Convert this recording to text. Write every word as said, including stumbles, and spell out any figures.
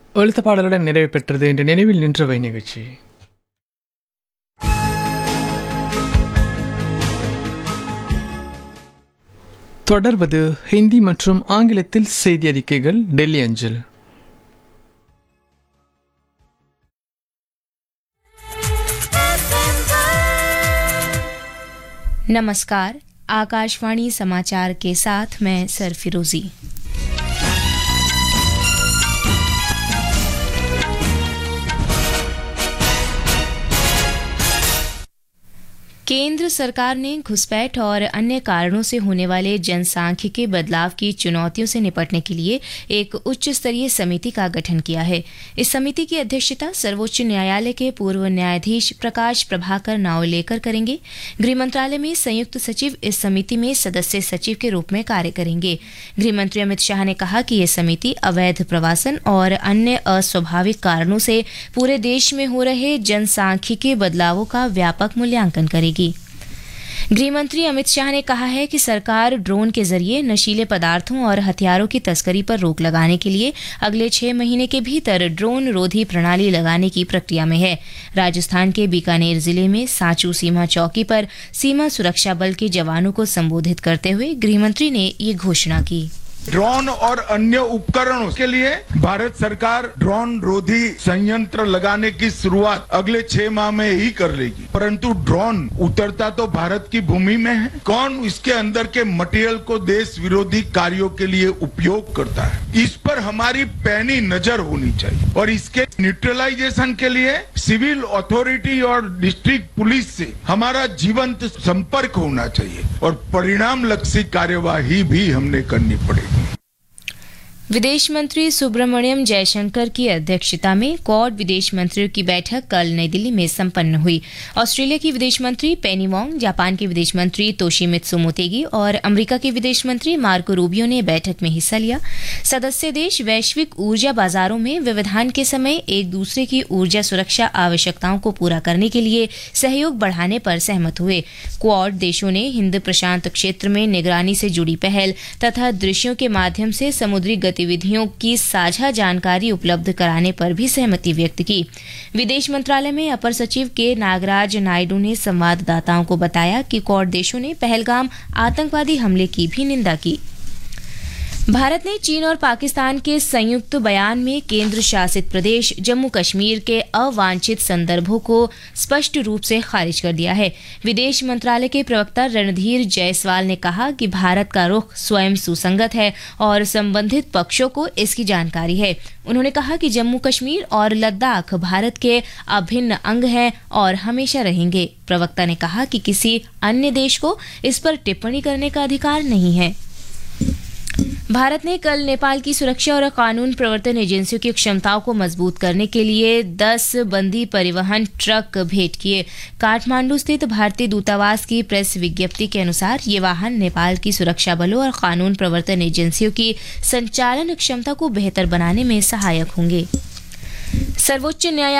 எழுத்த பாடலுடன் நிறைவு பெற்றது என்று நினைவில் நின்றவை நிகழ்ச்சி. தொடர்வது ஹிந்தி மற்றும் ஆங்கிலத்தில் செய்தி அறிக்கைகள் டெல்லி அஞ்சல். नमस्कार, आकाशवाणी समाचार के साथ मैं सरफिरोजी। केंद्र सरकार ने घुसपैठ और अन्य कारणों से होने वाले जनसांख्यिकी बदलाव की चुनौतियों से निपटने के लिए एक उच्च स्तरीय समिति का गठन किया है। इस समिति की अध्यक्षता सर्वोच्च न्यायालय के पूर्व न्यायाधीश प्रकाश प्रभाकर नावलेकर करेंगे। गृह मंत्रालय में संयुक्त सचिव इस समिति में सदस्य सचिव के रूप में कार्य करेंगे। गृह मंत्री अमित शाह ने कहा कि यह समिति अवैध प्रवासन और अन्य अस्वाभाविक कारणों से पूरे देश में हो रहे जनसांख्यिकी बदलावों का व्यापक मूल्यांकन करेगी। गृह मंत्री अमित शाह ने कहा है कि सरकार ड्रोन के जरिए नशीले पदार्थों और हथियारों की तस्करी पर रोक लगाने के लिए अगले छह महीने के भीतर ड्रोन रोधी प्रणाली लगाने की प्रक्रिया में है। राजस्थान के बीकानेर जिले में सांचू सीमा चौकी पर सीमा सुरक्षा बल के जवानों को संबोधित करते हुए गृह मंत्री ने ये घोषणा की। ड्रोन और अन्य उपकरणों के लिए भारत सरकार ड्रोन रोधी संयंत्र लगाने की शुरुआत अगले छह माह में ही कर लेगी, परंतु ड्रोन उतरता तो भारत की भूमि में है। कौन इसके अंदर के मटेरियल को देश विरोधी कार्यों के लिए उपयोग करता है, इस पर हमारी पैनी नजर होनी चाहिए और इसके न्यूट्रलाइजेशन के लिए सिविल अथॉरिटी और डिस्ट्रिक्ट पुलिस से हमारा जीवंत संपर्क होना चाहिए और परिणाम लक्षी कार्यवाही भी हमने करनी पड़ेगी। विदेश मंत्री सुब्रमण्यम जयशंकर की अध्यक्षता में क्वाड विदेश मंत्रियों की बैठक कल नई दिल्ली में संपन्न हुई। ऑस्ट्रेलिया की विदेश मंत्री पेनी वोंग, जापान के विदेश मंत्री तोशिमित्सु मोटेगी और अमेरिका के विदेश मंत्री मार्को रूबियो ने बैठक में हिस्सा लिया। सदस्य देश वैश्विक ऊर्जा बाजारों में व्यवधान के समय एक दूसरे की ऊर्जा सुरक्षा आवश्यकताओं को पूरा करने के लिए सहयोग बढ़ाने पर सहमत हुए। क्वाड देशों ने हिंद प्रशांत क्षेत्र में निगरानी से जुड़ी पहल तथा दृश्यों के माध्यम से समुद्री गतिविधियों की साझा जानकारी उपलब्ध कराने पर भी सहमति व्यक्त की। विदेश मंत्रालय में अपर सचिव के नागराज नायडू ने संवाददाताओं को बताया कि क्वाड देशों ने पहलगाम आतंकवादी हमले की भी निंदा की। भारत ने चीन और पाकिस्तान के संयुक्त बयान में केंद्र शासित प्रदेश जम्मू कश्मीर के अवांछित संदर्भों को स्पष्ट रूप से खारिज कर दिया है। विदेश मंत्रालय के प्रवक्ता रणधीर जायसवाल ने कहा कि भारत का रुख स्वयं सुसंगत है और संबंधित पक्षों को इसकी जानकारी है। उन्होंने कहा कि जम्मू कश्मीर और लद्दाख भारत के अभिन्न अंग हैं और हमेशा रहेंगे। प्रवक्ता ने कहा कि किसी अन्य देश को इस पर टिप्पणी करने का अधिकार नहीं है। भारत ने कल नेपाल की सुरक्षा और कानून प्रवर्तन एजेंसियों की क्षमताओं को मजबूत करने के लिए दस बंदी परिवहन ट्रक भेंट किए। काठमांडू स्थित भारतीय दूतावास की प्रेस विज्ञप्ति के अनुसार ये वाहन नेपाल की सुरक्षा बलों और कानून प्रवर्तन एजेंसियों की संचालन क्षमता को बेहतर बनाने में सहायक होंगे। सर्वोच्च न्यायालय